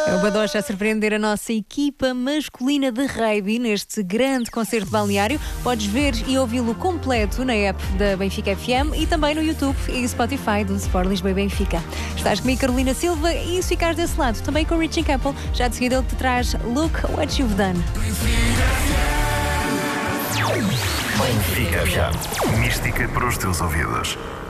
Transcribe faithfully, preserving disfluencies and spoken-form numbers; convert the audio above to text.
É o Badocha a surpreender a nossa equipa masculina de rugby neste grande concerto de balneário. Podes ver e ouvi-lo completo na app da Benfica F M e também no YouTube e Spotify do Sport Lisboa e Benfica. Estás comigo, Carolina Silva, e se ficares desse lado, também com Richie Campbell. Já de seguida ele te traz Look What You've Done. Benfica F M. Mística para os teus ouvidos.